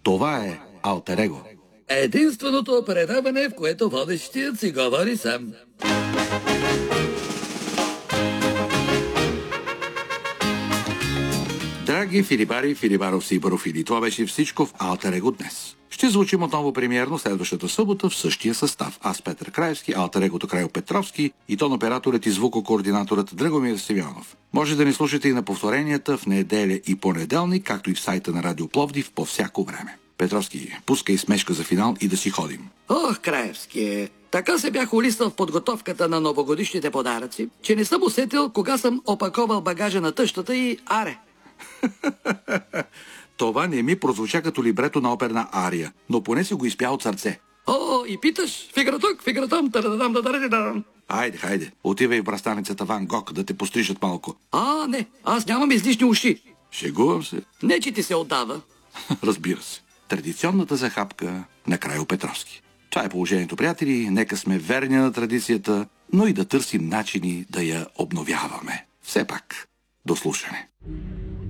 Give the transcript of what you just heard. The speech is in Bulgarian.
Това е Алтер Его. Единственото предаване, в което водещият си говори сам. Драги филибари, филибаровци и барофили, това беше всичко в Алтер Его днес. Ще звучим отново премиерно следващата събота в същия състав. Аз Петър Краевски, Алтер Егото Крайо Петровски и тон операторът и звукокоординаторът Драгомир Симеонов. Може да ни слушате и на повторенията в неделя и понеделник, както и в сайта на Радио Пловдив по всяко време. Петровски, пускай смешка за финал и да си ходим. Ох, Краевски, така се бях улиснал в подготовката на новогодишните подаръци, че не съм усетил кога съм опаковал багажа на тъщата и аре. Това не ми прозвуча като либрето на оперна ария, но поне си го изпя от сърце. О, и питаш, фигра тук, фигра там, тарададам, тарададам. Хайде, отивай в бръстаницата Ван Гог да те пострижат малко. Не, аз нямам излишни уши. Шегувам се. Не, че ти се отдава. Разбира се. Традиционната захапка на Крайо Петровски. Това е положението, приятели. Нека сме верни на традицията, но и да търсим начини да я обновяваме. Все пак, до слушане.